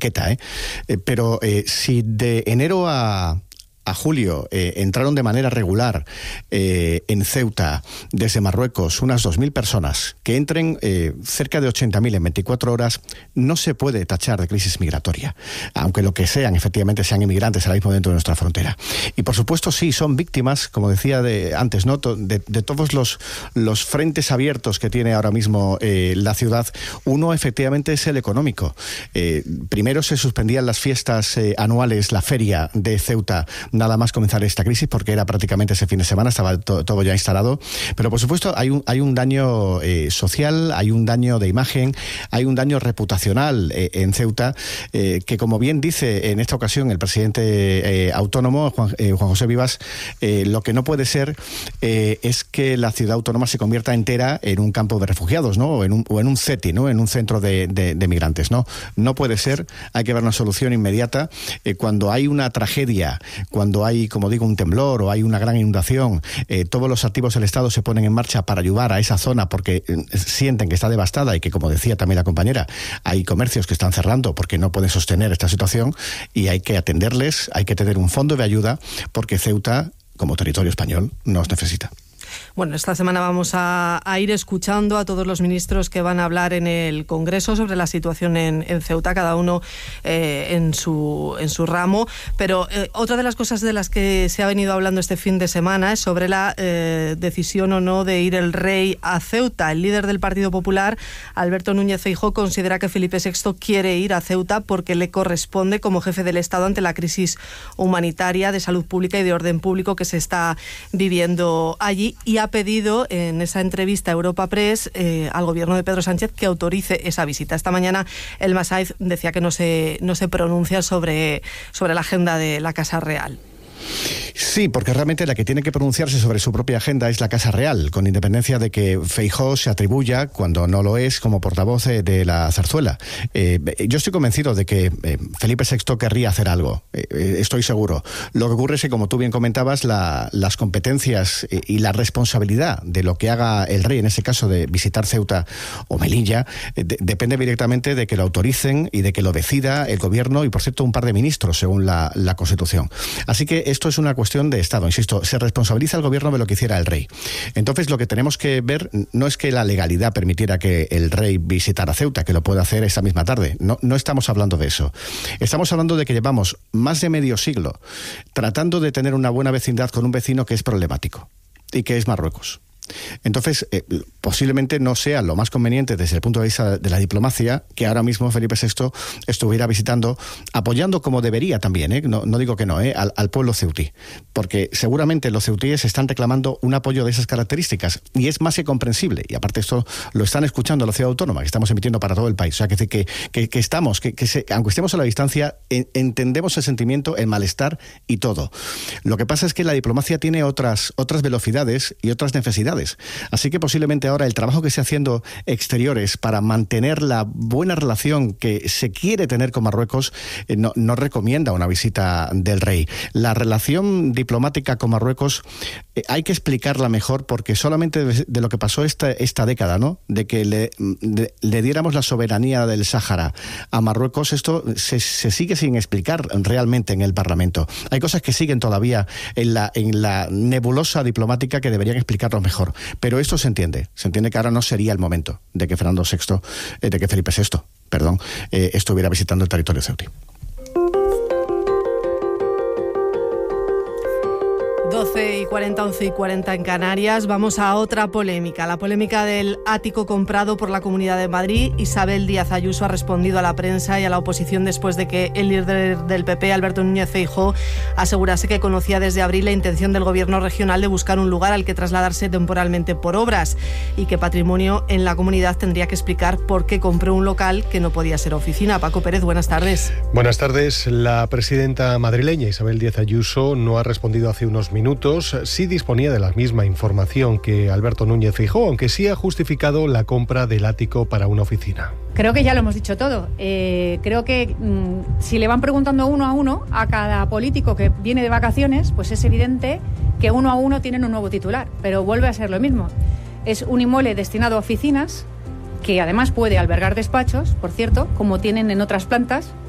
etiqueta, pero si de enero a julio entraron de manera regular en Ceuta desde Marruecos unas 2.000 personas, que entren cerca de 80.000 en 24 horas, no se puede tachar de crisis migratoria, aunque lo que sean, efectivamente, sean inmigrantes ahora mismo dentro de nuestra frontera. Y por supuesto sí, son víctimas, como decía antes, ¿no?, de todos los frentes abiertos que tiene ahora mismo la ciudad. Uno, efectivamente, es el económico. Primero se suspendían las fiestas anuales, la feria de Ceuta, nada más comenzar esta crisis, porque era prácticamente ese fin de semana, estaba todo ya instalado. Pero por supuesto hay un daño social, hay un daño de imagen, hay un daño reputacional en Ceuta, que, como bien dice en esta ocasión el presidente autónomo, Juan José Vivas, lo que no puede ser es que la ciudad autónoma se convierta entera en un campo de refugiados, ¿no?, o en un CETI, ¿no?, en un centro de migrantes. No puede ser. Hay que ver una solución inmediata. Cuando hay una tragedia, cuando hay, como digo, un temblor o hay una gran inundación, todos los activos del Estado se ponen en marcha para ayudar a esa zona porque sienten que está devastada y que, como decía también la compañera, hay comercios que están cerrando porque no pueden sostener esta situación, y hay que atenderles, hay que tener un fondo de ayuda, porque Ceuta, como territorio español, nos necesita. Bueno, esta semana vamos a ir escuchando a todos los ministros que van a hablar en el Congreso sobre la situación en Ceuta, cada uno en su ramo. Pero otra de las cosas de las que se ha venido hablando este fin de semana es sobre la decisión o no de ir el rey a Ceuta. El líder del Partido Popular, Alberto Núñez Feijóo, considera que Felipe VI quiere ir a Ceuta porque le corresponde como jefe del Estado ante la crisis humanitaria, de salud pública y de orden público que se está viviendo allí, y ha pedido en esa entrevista a Europa Press al gobierno de Pedro Sánchez que autorice esa visita. Esta mañana el Masaiz decía que no se pronuncia sobre la agenda de la Casa Real. Sí, porque realmente la que tiene que pronunciarse sobre su propia agenda es la Casa Real, con independencia de que Feijóo se atribuya, cuando no lo es, como portavoz de la zarzuela. Yo estoy convencido de que Felipe VI querría hacer algo, estoy seguro. Lo que ocurre es que, como tú bien comentabas, las competencias y la responsabilidad de lo que haga el rey, en ese caso de visitar Ceuta o Melilla, depende directamente de que lo autoricen y de que lo decida el gobierno y, por cierto, un par de ministros, según la Constitución. Así que esto es una cuestión de Estado, insisto, se responsabiliza al gobierno de lo que hiciera el rey. Entonces, lo que tenemos que ver no es que la legalidad permitiera que el rey visitara Ceuta, que lo puede hacer esta misma tarde. No estamos hablando de eso. Estamos hablando de que llevamos más de medio siglo tratando de tener una buena vecindad con un vecino que es problemático y que es Marruecos. Entonces, posiblemente no sea lo más conveniente desde el punto de vista de la diplomacia que ahora mismo Felipe VI estuviera visitando, apoyando como debería también, no digo que no, al pueblo ceutí, porque seguramente los ceutíes están reclamando un apoyo de esas características, y es más que comprensible, y aparte esto lo están escuchando la ciudad autónoma, que estamos emitiendo para todo el país, o sea, que estamos, aunque estemos a la distancia, entendemos el sentimiento, el malestar y todo. Lo que pasa es que la diplomacia tiene otras velocidades y otras necesidades. Así que posiblemente ahora el trabajo que esté haciendo exteriores para mantener la buena relación que se quiere tener con Marruecos no recomienda una visita del rey. La relación diplomática con Marruecos hay que explicarla mejor, porque solamente de lo que pasó esta década, ¿no?, de que le diéramos la soberanía del Sáhara a Marruecos, esto se sigue sin explicar realmente en el Parlamento. Hay cosas que siguen todavía en la nebulosa diplomática que deberían explicarnos mejor. Pero esto se entiende que ahora no sería el momento de que Felipe VI, estuviera visitando el territorio ceutí. 12:40, 11:40 en Canarias. Vamos a otra polémica, la polémica del ático comprado por la Comunidad de Madrid. Isabel Díaz Ayuso ha respondido a la prensa y a la oposición después de que el líder del PP, Alberto Núñez Feijóo, asegurase que conocía desde abril la intención del gobierno regional de buscar un lugar al que trasladarse temporalmente por obras, y que Patrimonio en la comunidad tendría que explicar por qué compró un local que no podía ser oficina. Paco Pérez, buenas tardes. Buenas tardes. La presidenta madrileña Isabel Díaz Ayuso no ha respondido hace unos minutos. Sí disponía de la misma información que Alberto Núñez Feijóo, aunque sí ha justificado la compra del ático para una oficina. Creo que ya lo hemos dicho todo. Creo que si le van preguntando uno a uno a cada político que viene de vacaciones, pues es evidente que uno a uno tienen un nuevo titular, pero vuelve a ser lo mismo. Es un inmueble destinado a oficinas, que además puede albergar despachos, por cierto, como tienen en otras plantas,